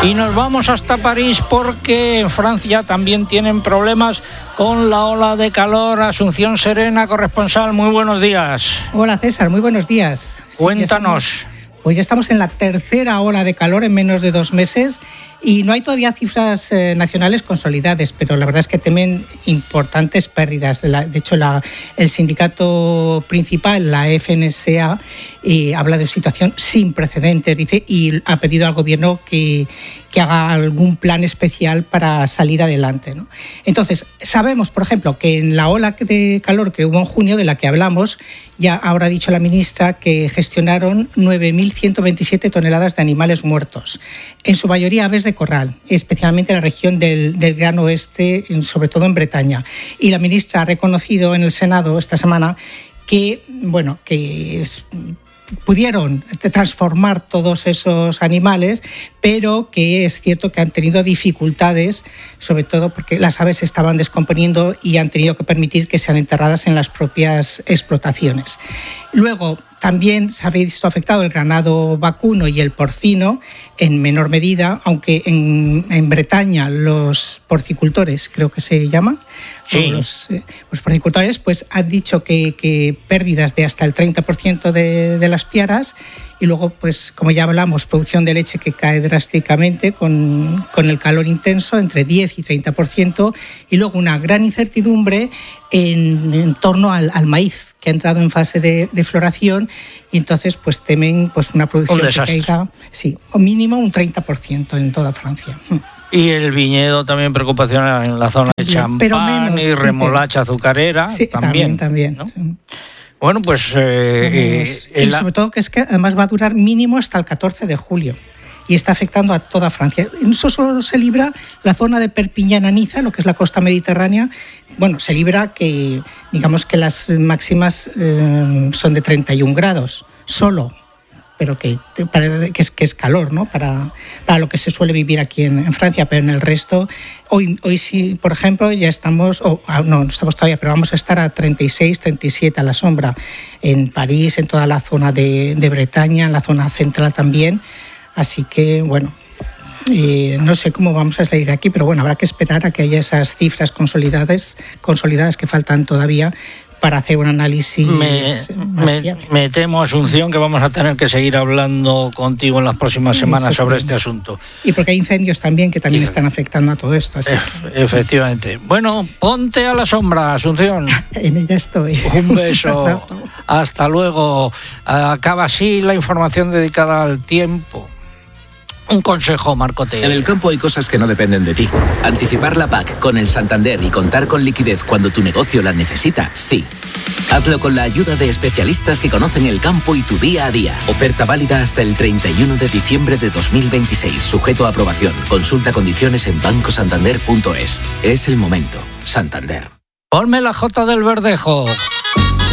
Y nos vamos hasta París porque en Francia también tienen problemas con la ola de calor. Asunción Serena, corresponsal, muy buenos días. Hola César, muy buenos días. Cuéntanos. Pues ya estamos en la tercera ola de calor en menos de 2 meses y no hay todavía cifras nacionales consolidadas, pero la verdad es que temen importantes pérdidas. De hecho, el sindicato principal, la FNSA, habla de una situación sin precedentes, dice, y ha pedido al gobierno que haga algún plan especial para salir adelante, ¿no? Entonces, sabemos, por ejemplo, que en la ola de calor que hubo en junio, de la que hablamos, ya ahora ha dicho la ministra que gestionaron 9.127 toneladas de animales muertos, en su mayoría aves de corral, especialmente en la región del Gran Oeste, sobre todo en Bretaña. Y la ministra ha reconocido en el Senado esta semana que pudieron transformar todos esos animales, pero que es cierto que han tenido dificultades, sobre todo porque las aves se estaban descomponiendo y han tenido que permitir que sean enterradas en las propias explotaciones. Luego, también se ha visto afectado el ganado vacuno y el porcino en menor medida, aunque en Bretaña los porcicultores, creo que se llama, sí. Los porcicultores pues han dicho que pérdidas de hasta el 30% de las piaras, y luego, pues como ya hablamos, producción de leche que cae drásticamente con el calor intenso, entre 10 y 30%, y luego una gran incertidumbre en torno al maíz, que ha entrado en fase de floración, y entonces pues temen pues una producción que caiga, sí, o mínimo un 30% en toda Francia. Y el viñedo también, preocupación en la zona de champán y remolacha azucarera. Sí, también. ¿No? Sí. Bueno, pues... y sobre todo que es que además va a durar mínimo hasta el 14 de julio. Y está afectando a toda Francia. Eso solo se libra la zona de Perpiñán-Niza, lo que es la costa mediterránea. Bueno, se libra que, digamos que las máximas son de 31 grados, solo, pero que es calor, ¿no? Para lo que se suele vivir aquí en Francia, pero en el resto, hoy sí, por ejemplo, ya estamos, no estamos todavía, pero vamos a estar a 36, 37 a la sombra, en París, en toda la zona de Bretaña, en la zona central también. Así que, bueno, no sé cómo vamos a salir de aquí, pero bueno, habrá que esperar a que haya esas cifras consolidadas que faltan todavía para hacer un análisis más fiable. Me temo, Asunción, que vamos a tener que seguir hablando contigo en las próximas semanas sobre este asunto. Y porque hay incendios también que también están afectando a todo esto. Así. Efectivamente. Bueno, ponte a la sombra, Asunción. En ella estoy. Un beso. Hasta luego. Acaba así la información dedicada al tiempo. Un consejo, Marco T. En el campo hay cosas que no dependen de ti. Anticipar la PAC con el Santander y contar con liquidez cuando tu negocio la necesita, sí. Hazlo con la ayuda de especialistas que conocen el campo y tu día a día. Oferta válida hasta el 31 de diciembre de 2026. Sujeto a aprobación. Consulta condiciones en bancosantander.es. Es el momento. Santander. Ponme la Jota del Verdejo.